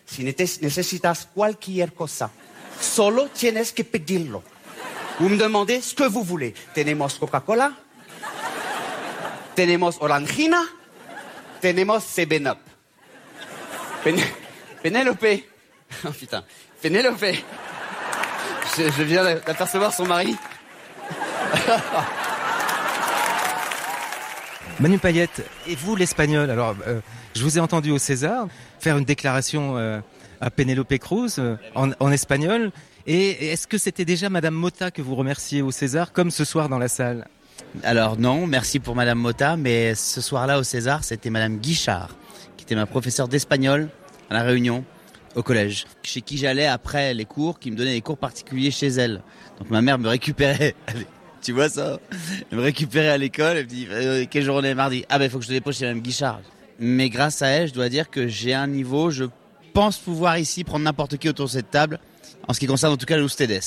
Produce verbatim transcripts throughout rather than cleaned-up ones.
Si necesitas cualquier cosa, solo tienes que pedirlo. Vous me demandez ce que vous voulez. Tenemos Coca-Cola, tenemos Orangina, tenemos seven up. Pen- Pénélope. Oh putain. Pénélope. Je, je viens d'apercevoir son mari. Manu Payette, et vous l'espagnol, alors euh, je vous ai entendu au César faire une déclaration euh, à Penélope Cruz euh, en, en espagnol, et est-ce que c'était déjà Madame Motta que vous remerciez au César, comme ce soir dans la salle ? Alors non, merci pour Madame Motta, mais ce soir-là au César, c'était Madame Guichard, qui était ma professeure d'espagnol à La Réunion, au collège, chez qui j'allais après les cours, qui me donnait des cours particuliers chez elle. Donc ma mère me récupérait... Tu vois ça? Elle me récupérait à l'école, elle me dit euh, quelle journée mardi? Ah ben il faut que je te dépose chez Mme Guichard. Mais grâce à elle, je dois dire que j'ai un niveau, je pense pouvoir ici prendre n'importe qui autour de cette table, en ce qui concerne en tout cas le Ustedes.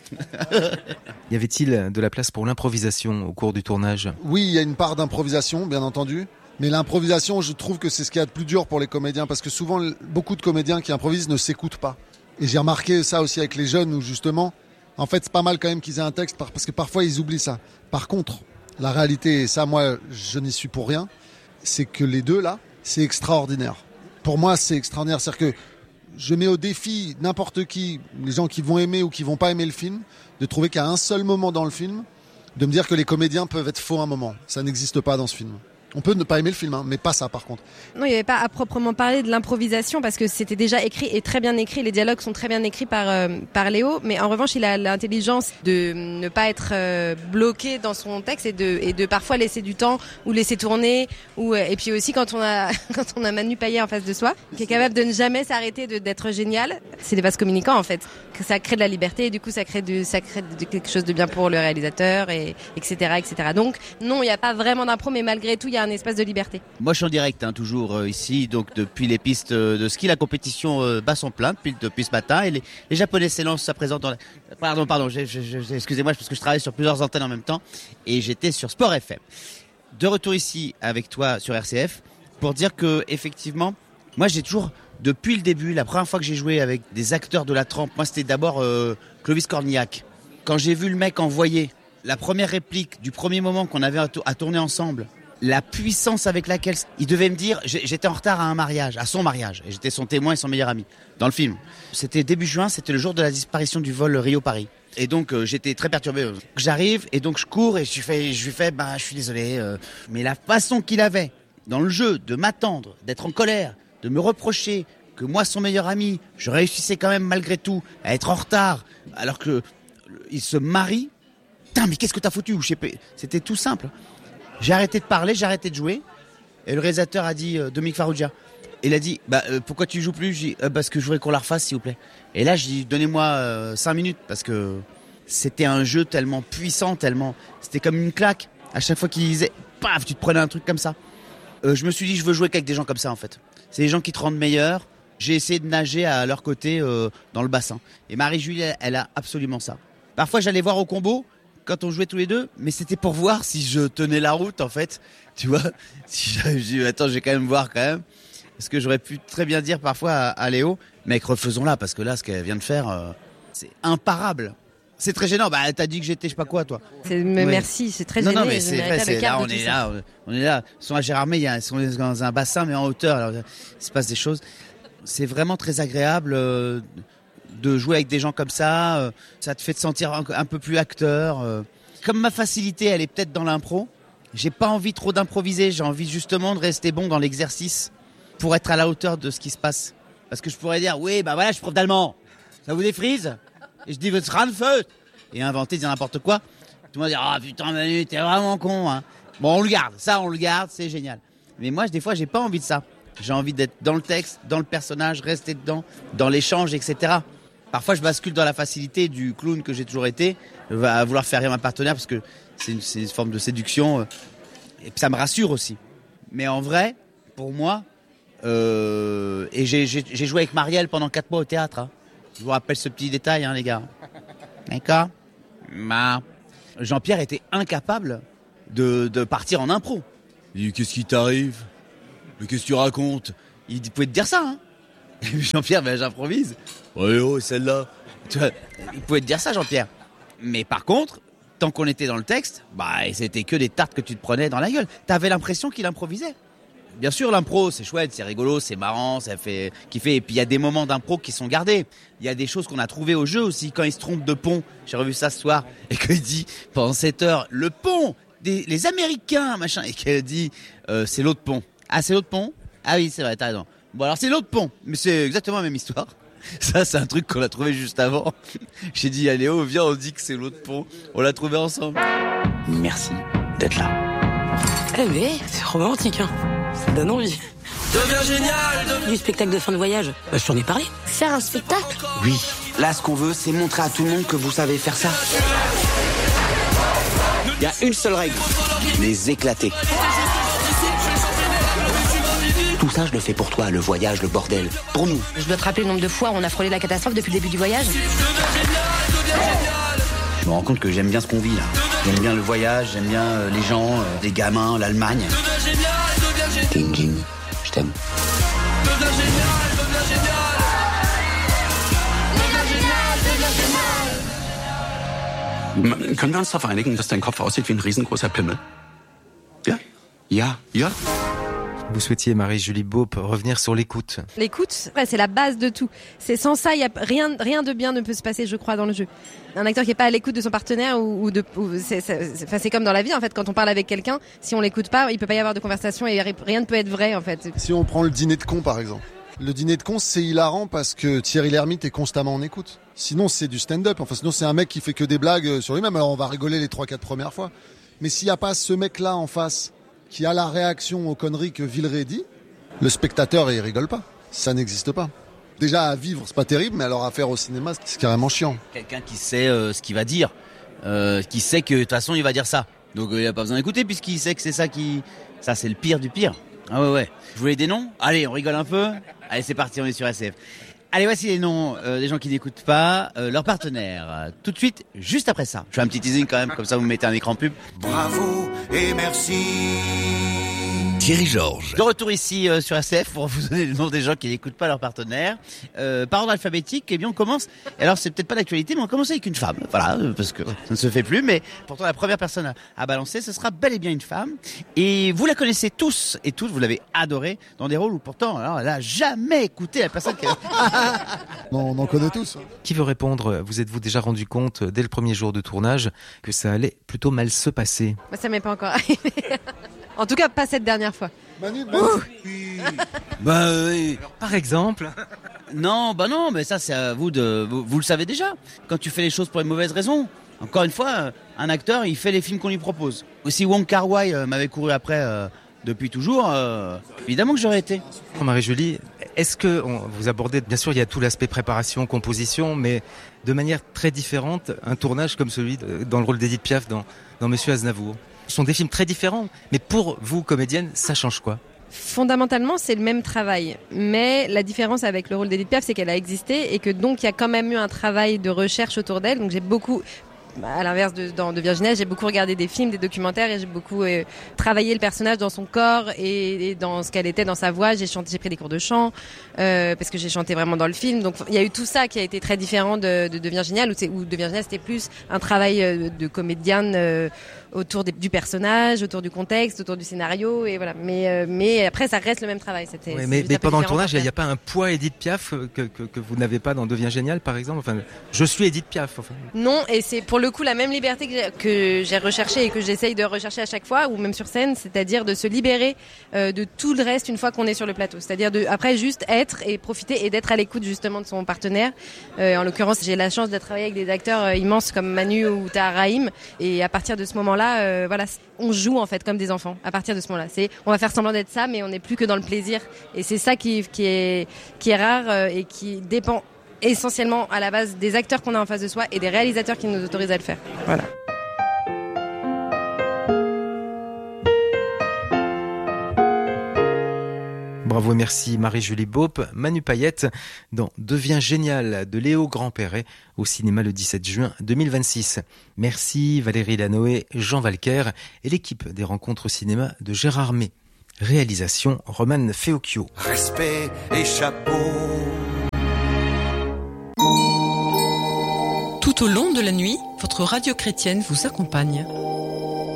Y avait-il de la place pour l'improvisation au cours du tournage ? Oui, il y a une part d'improvisation, bien entendu. Mais l'improvisation, je trouve que c'est ce qu'il y a de plus dur pour les comédiens, parce que souvent, beaucoup de comédiens qui improvisent ne s'écoutent pas. Et j'ai remarqué ça aussi avec les jeunes, où justement... En fait, c'est pas mal quand même qu'ils aient un texte, parce que parfois ils oublient ça. Par contre, la réalité, et ça, moi, je n'y suis pour rien, c'est que les deux, là, c'est extraordinaire. Pour moi, c'est extraordinaire. C'est-à-dire que je mets au défi n'importe qui, les gens qui vont aimer ou qui vont pas aimer le film, de trouver qu'à un seul moment dans le film, de me dire que les comédiens peuvent être faux un moment. Ça n'existe pas dans ce film. On peut ne pas aimer le film, hein, mais pas ça par contre. Non, il n'y avait pas à proprement parler de l'improvisation parce que c'était déjà écrit et très bien écrit. Les dialogues sont très bien écrits par euh, par Léo, mais en revanche, il a l'intelligence de ne pas être euh, bloqué dans son texte et de et de parfois laisser du temps ou laisser tourner. Ou et puis aussi quand on a quand on a Manu Payet en face de soi, qui est capable de ne jamais s'arrêter de d'être génial. C'est des vases communicants en fait. Que ça crée de la liberté et du coup ça crée du ça crée de quelque chose de bien pour le réalisateur et etc etc. Donc non, il n'y a pas vraiment d'impro, mais malgré tout, il y a un espace de liberté. Moi je suis en direct hein, toujours euh, ici, donc depuis les pistes de ski, la compétition euh, bat son plein depuis, depuis ce matin et les, les Japonais s'élancent à présent dans la... Pardon, pardon, j'ai, j'ai, j'ai, excusez-moi parce que je travaille sur plusieurs antennes en même temps et j'étais sur Sport F M. De retour ici avec toi sur R C F pour dire que effectivement, moi j'ai toujours, depuis le début, la première fois que j'ai joué avec des acteurs de la trempe, moi c'était d'abord euh, Clovis Cornillac. Quand j'ai vu le mec envoyer la première réplique du premier moment qu'on avait à, to- à tourner ensemble, la puissance avec laquelle il devait me dire, j'étais en retard à un mariage, à son mariage, et j'étais son témoin et son meilleur ami dans le film. C'était début juin, c'était le jour de la disparition du vol Rio-Paris. Et donc euh, j'étais très perturbé. J'arrive et donc je cours et je lui fais, je lui fais, bah je suis désolé, euh, mais la façon qu'il avait dans le jeu de m'attendre, d'être en colère, de me reprocher que moi, son meilleur ami, je réussissais quand même malgré tout à être en retard, alors que il se marie. Putain, mais qu'est-ce que t'as foutu? Je sais pas. C'était tout simple. J'ai arrêté de parler, j'ai arrêté de jouer. Et le réalisateur a dit, euh, Dominique Farrugia, il a dit, bah euh, pourquoi tu joues plus? J'ai dit, euh, parce que je voudrais qu'on la refasse, s'il vous plaît. Et là, je dis, donnez-moi euh, cinq minutes, parce que c'était un jeu tellement puissant, tellement, c'était comme une claque. À chaque fois qu'il disait, paf, tu te prenais un truc comme ça. Euh, je me suis dit, je veux jouer qu'avec des gens comme ça, en fait. C'est des gens qui te rendent meilleur. J'ai essayé de nager à leur côté euh, dans le bassin. Et Marie-Julie, elle, elle a absolument ça. Parfois, j'allais voir au combo quand on jouait tous les deux, mais c'était pour voir si je tenais la route, en fait. Tu vois, si je dis, attends, je vais quand même voir quand même. Parce que j'aurais pu très bien dire parfois à, à Léo, mec, refaisons-la, parce que là, ce qu'elle vient de faire, euh, c'est imparable. C'est très gênant. Bah, t'as dit que j'étais, je sais pas quoi, toi. C'est, mais Oui. Merci, c'est très non, gênant. Non, mais c'est vrai, c'est là, on est là, on est là. Ils sont à Gérardmer, il y a, ils sont dans un bassin, mais en hauteur. Alors, il se passe des choses. C'est vraiment très agréable euh, de jouer avec des gens comme ça. Euh, ça te fait te sentir un, un peu plus acteur. Euh. Comme ma facilité, elle est peut-être dans l'impro. J'ai pas envie trop d'improviser. J'ai envie justement de rester bon dans l'exercice pour être à la hauteur de ce qui se passe. Parce que je pourrais dire, oui, bah voilà, je suis prof d'allemand. Ça vous défrise? Et je dis, votre Ranfeu et inventer, dire n'importe quoi. Tout le monde dit, ah oh, putain Manu, t'es vraiment con. Hein. Bon, on le garde. Ça, on le garde, c'est génial. Mais moi, des fois, j'ai pas envie de ça. J'ai envie d'être dans le texte, dans le personnage, rester dedans, dans l'échange, et cetera. Parfois, je bascule dans la facilité du clown que j'ai toujours été, à vouloir faire rire ma partenaire parce que c'est une, c'est une forme de séduction. Et puis ça me rassure aussi. Mais en vrai, pour moi, euh, et j'ai, j'ai, j'ai joué avec Marielle pendant quatre mois au théâtre. Hein. Je vous rappelle ce petit détail, hein, les gars. D'accord ? Bah, Jean-Pierre était incapable de, de partir en impro. Il dit, qu'est-ce qui t'arrive ? Mais qu'est-ce que tu racontes ? Il pouvait te dire ça, hein. Et puis Jean-Pierre, ben j'improvise. Ouais, oh, celle-là. Tu vois, il pouvait te dire ça, Jean-Pierre. Mais par contre, tant qu'on était dans le texte, bah, c'était que des tartes que tu te prenais dans la gueule. T'avais l'impression qu'il improvisait. Bien sûr, l'impro, c'est chouette, c'est rigolo, c'est marrant, ça fait kiffer. Et puis, il y a des moments d'impro qui sont gardés. Il y a des choses qu'on a trouvées au jeu aussi. Quand il se trompe de pont, j'ai revu ça ce soir, et qu'il dit, pendant cette heure, le pont des les Américains, machin, et qu'elle dit, euh, c'est l'autre pont. Ah, c'est l'autre pont? Ah oui, c'est vrai, t'as raison. Bon, alors c'est l'autre pont, mais c'est exactement la même histoire. Ça, c'est un truc qu'on a trouvé juste avant. J'ai dit, allez, oh, viens, on dit que c'est l'autre pont. On l'a trouvé ensemble. Merci d'être là. Eh mais, c'est romantique, hein. Ça donne envie. Deviens génial, deviens... Du spectacle de fin de voyage, bah, je t'en ai parlé. Faire un spectacle? Oui. Là, ce qu'on veut, c'est montrer à tout le monde que vous savez faire ça. Il y a une seule règle. Les éclater. Tout ça, je le fais pour toi, le voyage, le bordel. Pour nous. Je dois te rappeler le nombre de fois où on a frôlé la catastrophe depuis le début du voyage. Je me rends compte que j'aime bien ce qu'on vit là. J'aime bien le voyage, j'aime bien euh, les gens, euh, les gamins, l'Allemagne. T'es une génie, je t'aime. Können wir uns darauf einigen, dass dein Kopf aussieht wie ein riesengroßer Pimmel? Ja? Ja? Ja? Vous souhaitiez, Marie-Julie Beaup, revenir sur l'écoute. L'écoute, ouais, c'est la base de tout. C'est sans ça, il y a rien, rien de bien ne peut se passer, je crois, dans le jeu. Un acteur qui est pas à l'écoute de son partenaire ou, ou de, ou c'est, c'est, c'est, c'est comme dans la vie en fait. Quand on parle avec quelqu'un, si on l'écoute pas, il peut pas y avoir de conversation et rien ne peut être vrai en fait. Si on prend le dîner de cons par exemple, le dîner de cons c'est hilarant parce que Thierry Lhermitte est constamment en écoute. Sinon c'est du stand-up. Enfin sinon c'est un mec qui fait que des blagues sur lui-même. Alors on va rigoler les trois quatre premières fois. Mais s'il y a pas ce mec-là en face qui a la réaction aux conneries que Villeray dit, le spectateur il rigole pas. Ça n'existe pas. Déjà à vivre c'est pas terrible, mais alors à faire au cinéma c'est carrément chiant. Quelqu'un qui sait euh, ce qu'il va dire, euh, qui sait que de toute façon il va dire ça. Donc euh, il a pas besoin d'écouter puisqu'il sait que c'est ça qui, ça c'est le pire du pire. Ah ouais ouais. Vous voulez des noms? Allez, on rigole un peu. Allez, c'est parti, on est sur S F. Allez, voici les noms euh, des gens qui n'écoutent pas, euh, leurs partenaires. Tout de suite, juste après ça. Je fais un petit teasing quand même, comme ça vous mettez un écran pub. Bravo et merci. Thierry Georges. De retour ici euh, sur S F pour vous donner le nom des gens qui n'écoutent pas leurs partenaires. Euh, par ordre alphabétique, eh bien on commence. Alors c'est peut-être pas d'actualité, mais on commence avec une femme. Voilà, euh, parce que ça ne se fait plus. Mais pourtant la première personne à, à balancer, ce sera bel et bien une femme. Et vous la connaissez tous et toutes. Vous l'avez adorée dans des rôles où pourtant, alors, elle a jamais écouté la personne qui. Non, on en connaît tous. Qui veut répondre? Vous êtes-vous déjà rendu compte dès le premier jour de tournage que ça allait plutôt mal se passer? Bah, ça m'est pas encore arrivé. En tout cas, pas cette dernière fois. Manu, Manu. Oui. Bah oui. Par exemple? Non, bah non, mais ça c'est à vous de, vous, vous le savez déjà. Quand tu fais les choses pour les mauvaises raisons. Encore une fois, un acteur, il fait les films qu'on lui propose. Si Wong Kar-wai euh, m'avait couru après euh, depuis toujours, euh, évidemment que j'aurais été. Marie-Julie, est-ce que on, vous abordez, bien sûr, il y a tout l'aspect préparation, composition, mais de manière très différente, un tournage comme celui de, dans le rôle d'Edith Piaf dans, dans Monsieur Aznavour. Ce sont des films très différents, mais pour vous, comédienne, ça change quoi? Fondamentalement, c'est le même travail. Mais la différence avec le rôle d'Edith Piaf, c'est qu'elle a existé et que donc il y a quand même eu un travail de recherche autour d'elle. Donc j'ai beaucoup... À l'inverse de, dans, de Virginia, j'ai beaucoup regardé des films, des documentaires et j'ai beaucoup euh, travaillé le personnage dans son corps et, et dans ce qu'elle était, dans sa voix. J'ai chanté, j'ai pris des cours de chant euh, parce que j'ai chanté vraiment dans le film. Donc il y a eu tout ça qui a été très différent de, de, de Virginia, où, où de Virginia c'était plus un travail euh, de comédienne euh, autour des, du personnage, autour du contexte, autour du scénario et voilà. Mais euh, mais après ça reste le même travail. C'était. Ouais, mais mais pendant le tournage, il n'y a, a pas un poids Edith Piaf que que, que vous n'avez pas dans Devient génial, par exemple. Enfin, je suis Edith Piaf. Enfin. Non, et c'est pour le coup la même liberté que j'ai, que j'ai recherchée et que j'essaye de rechercher à chaque fois, ou même sur scène, c'est-à-dire de se libérer euh, de tout le reste une fois qu'on est sur le plateau. C'est-à-dire de après juste être et profiter et d'être à l'écoute justement de son partenaire. Euh, en l'occurrence, j'ai la chance de travailler avec des acteurs euh, immenses comme Manu ou Tahar Rahim, et à partir de ce moment-là, euh, voilà, on joue en fait comme des enfants. À partir de ce moment-là, c'est on va faire semblant d'être ça, mais on n'est plus que dans le plaisir. Et c'est ça qui qui est qui est rare euh, et qui dépend essentiellement à la base des acteurs qu'on a en face de soi et des réalisateurs qui nous autorisent à le faire. Voilà. Bravo et merci Marie-Julie Beaup. Manu Payette dans Devient génial de Léo Grand-Perret au cinéma le dix-sept juin deux mille vingt-six. Merci Valérie Lanoé, Jean Valquer et l'équipe des rencontres au cinéma de Gérard May. Réalisation Roman Feocchio. Respect et chapeau. Tout au long de la nuit, votre radio chrétienne vous accompagne.